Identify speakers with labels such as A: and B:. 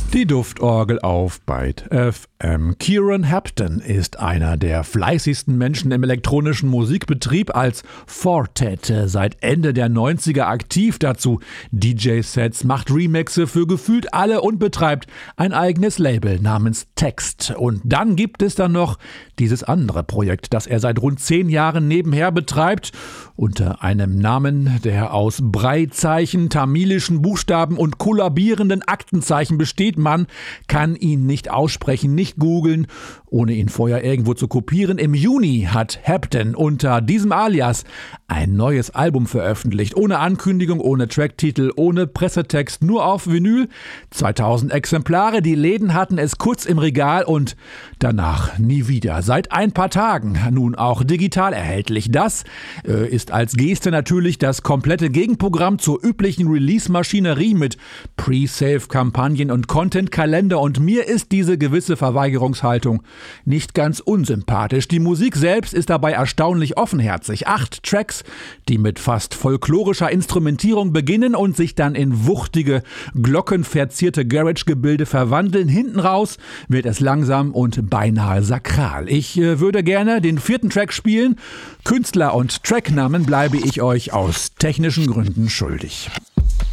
A: Die Duftorgel auf Byte FM. Kieran Hampton ist einer der fleißigsten Menschen im elektronischen Musikbetrieb, als Fortet seit Ende der 90er aktiv, dazu DJ-Sets, macht Remixe für gefühlt alle und betreibt ein eigenes Label namens Text. Und dann gibt es dann noch dieses andere Projekt, das er seit rund 10 Jahren nebenher betreibt, unter einem Namen, der aus Braillezeichen, tamilischen Buchstaben und kollabierenden Aktenzeichen besteht. Man kann ihn nicht aussprechen, nicht googeln, ohne ihn vorher irgendwo zu kopieren. Im Juni hat Hampton unter diesem Alias ein neues Album veröffentlicht. Ohne Ankündigung, ohne Tracktitel, ohne Pressetext, nur auf Vinyl. 2000 Exemplare, die Läden hatten es kurz im Regal und danach nie wieder. Seit ein paar Tagen nun auch digital erhältlich. Das ist als Geste natürlich das komplette Gegenprogramm zur üblichen Release-Maschinerie mit Pre-Save-Kampagnen und Content-Kalender, und mir ist diese gewisse Verweigerungshaltung nicht ganz unsympathisch. Die Musik selbst ist dabei erstaunlich offenherzig. 8 Tracks, die mit fast folklorischer Instrumentierung beginnen und sich dann in wuchtige, glockenverzierte Garage-Gebilde verwandeln. Hinten raus wird es langsam und beinahe sakral. Ich würde gerne den 4. Track spielen. Künstler und Tracknamen bleibe ich euch aus technischen Gründen schuldig.